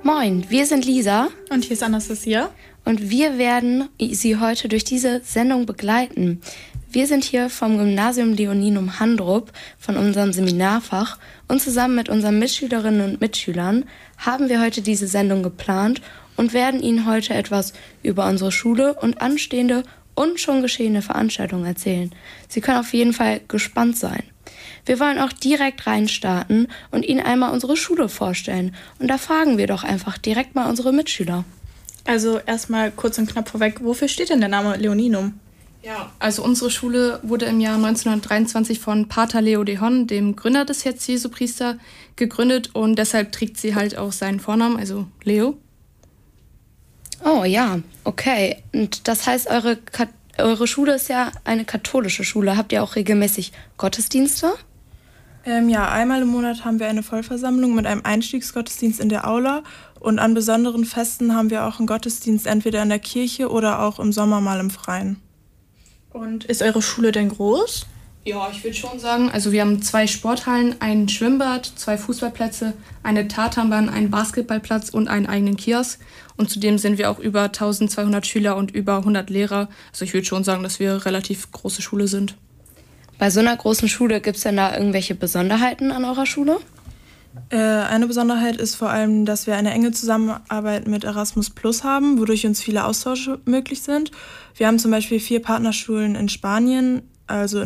Moin, wir sind Lisa Und hier ist Anastasia. und wir werden Sie heute durch diese Sendung begleiten. Wir sind hier vom Gymnasium Leoninum Handrup von unserem Seminarfach und zusammen mit unseren Mitschülerinnen und Mitschülern haben wir heute diese Sendung geplant und werden Ihnen heute etwas über unsere Schule und anstehende und schon geschehene Veranstaltungen erzählen. Sie können auf jeden Fall gespannt sein. Wir wollen auch direkt reinstarten und Ihnen einmal unsere Schule vorstellen. Und da fragen wir doch einfach direkt mal unsere Mitschüler. Also erstmal kurz und knapp vorweg, wofür steht denn der Name Leoninum? Ja, also unsere Schule wurde im Jahr 1923 von Pater Leo de Hon, dem Gründer des Herz-Jesu-Priester, gegründet und deshalb trägt sie halt auch seinen Vornamen, also Leo. Oh ja, okay. Und das heißt, eure Schule ist ja eine katholische Schule. Habt ihr auch regelmäßig Gottesdienste? Ja, einmal im Monat haben wir eine Vollversammlung mit einem Einstiegsgottesdienst in der Aula und an besonderen Festen haben wir auch einen Gottesdienst entweder in der Kirche oder auch im Sommer mal im Freien. Und ist eure Schule denn groß? Ja, ich würde schon sagen, also wir haben 2 Sporthallen, ein Schwimmbad, 2 Fußballplätze, eine Tatanbahn, einen Basketballplatz und einen eigenen Kiosk. Und zudem sind wir auch über 1200 Schüler und über 100 Lehrer. Also ich würde schon sagen, dass wir eine relativ große Schule sind. Bei so einer großen Schule gibt es denn da irgendwelche Besonderheiten an eurer Schule? Eine Besonderheit ist vor allem, dass wir eine enge Zusammenarbeit mit Erasmus Plus haben, wodurch uns viele Austausche möglich sind. Wir haben zum Beispiel 4 Partnerschulen in Spanien, also